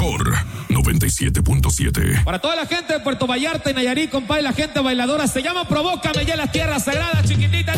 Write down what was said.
mejor 97.7. Para toda la gente de Puerto Vallarta y Nayarit, compadre, la gente bailadora, se llama Provócame ya en las tierras sagradas, chiquitita.